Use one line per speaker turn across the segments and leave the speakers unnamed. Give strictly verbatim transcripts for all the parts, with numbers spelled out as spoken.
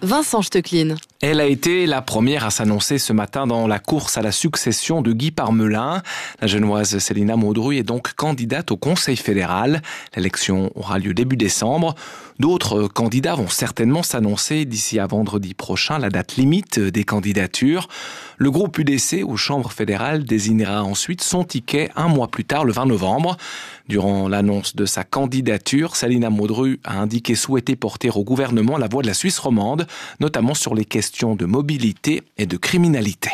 Vincent Stecklin.
Elle a été la première à s'annoncer ce matin dans la course à la succession de Guy Parmelin. La Genevoise Célina Modru est donc candidate au Conseil fédéral. L'élection aura lieu début décembre. D'autres candidats vont certainement s'annoncer d'ici à vendredi prochain, la date limite des candidatures. Le groupe U D C aux chambres fédérales désignera ensuite son ticket un mois plus tard, le vingt novembre. Durant l'annonce de sa candidature, Célina Modru a indiqué souhaiter porter au gouvernement la voix de la Suisse romande, notamment sur les questions de mobilité et de criminalité.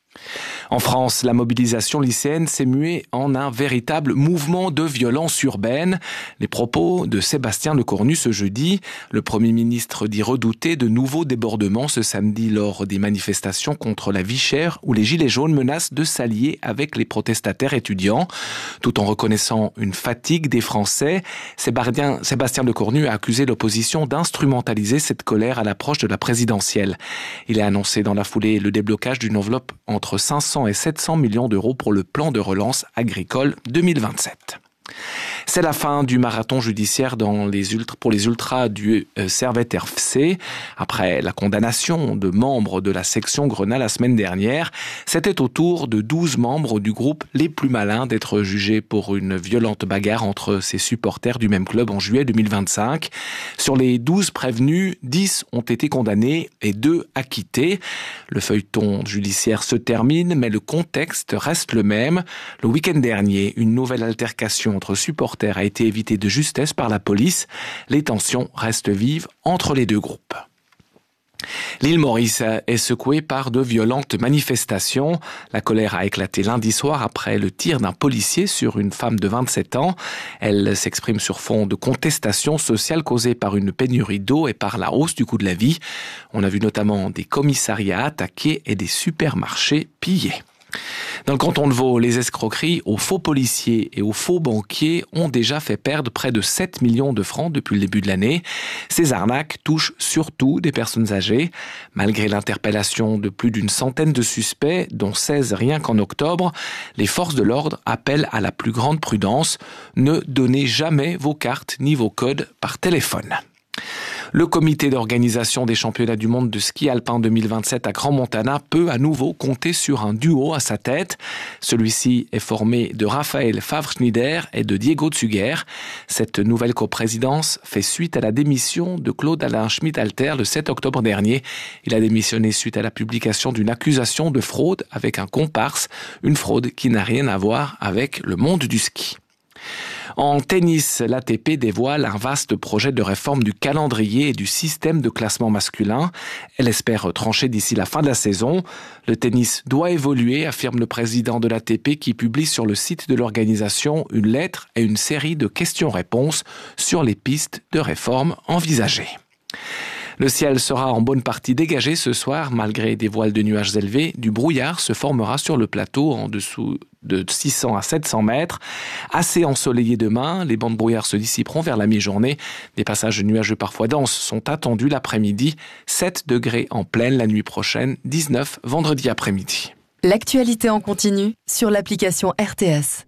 En France, la mobilisation lycéenne s'est muée en un véritable mouvement de violence urbaine. Les propos de Sébastien Lecornu ce jeudi. Le Premier ministre dit redouter de nouveaux débordements ce samedi lors des manifestations contre la vie chère où les Gilets jaunes menacent de s'allier avec les protestataires étudiants. Tout en reconnaissant une fatigue des Français, Sébastien, Sébastien Lecornu a accusé l'opposition d'instrumentaliser cette colère à l'approche de la présidentielle. Il a annoncé dans la foulée le déblocage d'une enveloppe entre cinq cents et sept cents millions d'euros pour le plan de relance agricole deux mille vingt-sept. C'est la fin du marathon judiciaire dans les ultra, pour les ultras du euh, Servette F C. Après la condamnation de membres de la section Grenat la semaine dernière, c'était au tour de douze membres du groupe Les Plus Malins d'être jugés pour une violente bagarre entre ses supporters du même club en juillet deux mille vingt-cinq. Sur les douze prévenus, dix ont été condamnés et deux acquittés. Le feuilleton judiciaire se termine, mais le contexte reste le même. Le week-end dernier, une nouvelle altercation entre supporters a été évitée de justesse par la police. Les tensions restent vives entre les deux groupes. L'île Maurice est secouée par de violentes manifestations. La colère a éclaté lundi soir après le tir d'un policier sur une femme de vingt-sept ans. Elle s'exprime sur fond de contestation sociale causée par une pénurie d'eau et par la hausse du coût de la vie. On a vu notamment des commissariats attaqués et des supermarchés pillés. Dans le canton de Vaud, les escroqueries aux faux policiers et aux faux banquiers ont déjà fait perdre près de sept millions de francs depuis le début de l'année. Ces arnaques touchent surtout des personnes âgées. Malgré l'interpellation de plus d'une centaine de suspects, dont seize rien qu'en octobre, les forces de l'ordre appellent à la plus grande prudence. Ne donnez jamais vos cartes ni vos codes par téléphone. Le comité d'organisation des championnats du monde de ski alpin deux mille vingt-sept à Grand Montana peut à nouveau compter sur un duo à sa tête. Celui-ci est formé de Raphaël Favre-Schneider et de Diego Tsuger. Cette nouvelle coprésidence fait suite à la démission de Claude-Alain Schmidt-Alter le sept octobre dernier. Il a démissionné suite à la publication d'une accusation de fraude avec un comparse, une fraude qui n'a rien à voir avec le monde du ski. En tennis, l'A T P dévoile un vaste projet de réforme du calendrier et du système de classement masculin. Elle espère trancher d'ici la fin de la saison. Le tennis doit évoluer, affirme le président de l'A T P qui publie sur le site de l'organisation une lettre et une série de questions-réponses sur les pistes de réforme envisagées. Le ciel sera en bonne partie dégagé ce soir, malgré des voiles de nuages élevés. Du brouillard se formera sur le plateau en dessous de six cents à sept cents mètres. Assez ensoleillé demain, les bancs de brouillard se dissiperont vers la mi-journée. Des passages nuageux parfois denses sont attendus l'après-midi. sept degrés en pleine la nuit prochaine, dix-neuf vendredi après-midi.
L'actualité en continu sur l'application R T S.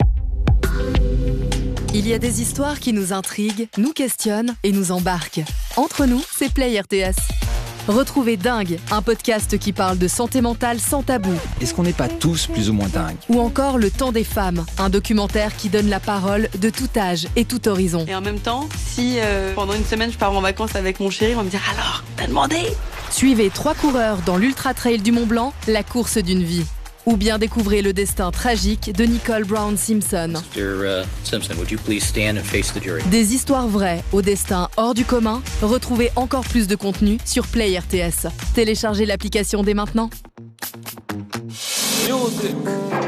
Il y a des histoires qui nous intriguent, nous questionnent et nous embarquent. Entre nous, c'est Play R T S. Retrouvez Dingue, un podcast qui parle de santé mentale sans tabou.
Est-ce qu'on n'est pas tous plus ou moins dingues ?
Ou encore Le Temps des femmes, un documentaire qui donne la parole de tout âge et tout horizon.
Et en même temps, si euh, pendant une semaine je pars en vacances avec mon chéri, on va me dire « Alors, t'as demandé ?»
Suivez trois coureurs dans l'Ultra Trail du Mont Blanc, la course d'une vie. Ou bien découvrez le destin tragique de Nicole Brown Simpson.
mister Simpson, would you please stand and face the jury?
Des histoires vraies au destin hors du commun. Retrouvez encore plus de contenu sur Play R T S. Téléchargez l'application dès maintenant.